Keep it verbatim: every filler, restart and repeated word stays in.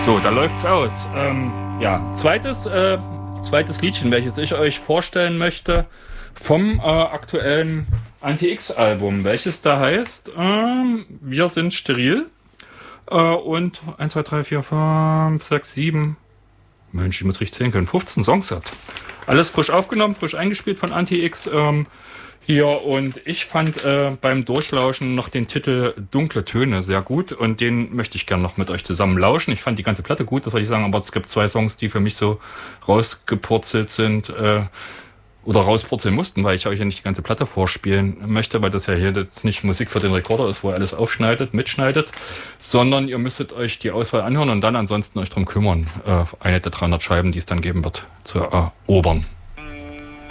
So, da läuft's aus. Ähm, ja, zweites, äh, zweites Liedchen, welches ich euch vorstellen möchte, vom äh, aktuellen Anti-X-Album, welches da heißt, ähm, wir sind steril. Äh, und eins, zwei, drei, vier, fünf, sechs, sieben, Mensch, ich muss richtig zählen können, fünfzehn Songs hat. Alles frisch aufgenommen, frisch eingespielt von Anti-X. Ähm, hier, und ich fand äh, beim Durchlauschen noch den Titel Dunkle Töne sehr gut und den möchte ich gerne noch mit euch zusammen lauschen. Ich fand die ganze Platte gut, das wollte ich sagen, aber es gibt zwei Songs, die für mich so rausgepurzelt sind äh, oder rauspurzeln mussten, weil ich euch ja nicht die ganze Platte vorspielen möchte, weil das ja hier jetzt nicht Musik für den Rekorder ist, wo ihr alles aufschneidet, mitschneidet, sondern ihr müsstet euch die Auswahl anhören und dann ansonsten euch drum kümmern, äh, eine der dreihundert Scheiben, die es dann geben wird, zu erobern.